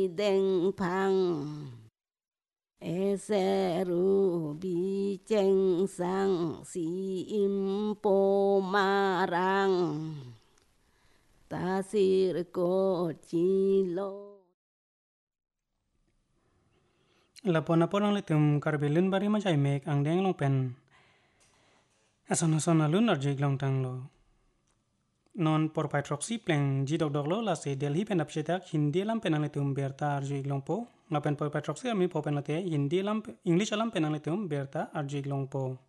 đeng phang Eseru bi cheng sang si im po marang tasir ko chilo. Lapon ang litum karbelun bari macai mek ang deng long pen ason alun arjik long tang lo non por patroxy pleng jidok dok lo la se delhi pen apshetak hindi lam pen ang litum berta arjik long po ngapen por patroxy ami po pen late hindi lam english alam pen ang litum berta arjik long po